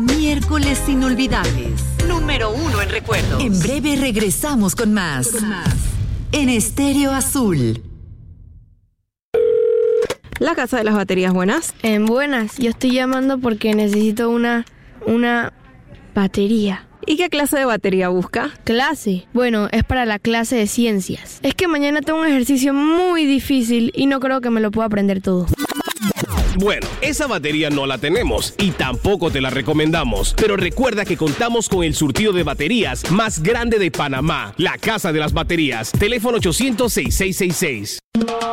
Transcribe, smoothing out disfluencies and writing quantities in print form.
Miércoles inolvidables. Número 1 en recuerdos. En breve regresamos con más. En Estéreo Azul. La Casa de las Baterías, buenas. Buenas, yo estoy llamando porque necesito una batería. ¿Y qué clase de batería busca? ¿Clase? Bueno, es para la clase de ciencias. Es que mañana tengo un ejercicio muy difícil y no creo que me lo pueda aprender todo. Bueno, esa batería no la tenemos y tampoco te la recomendamos. Pero recuerda que contamos con el surtido de baterías más grande de Panamá. La Casa de las Baterías. Teléfono 800-6666.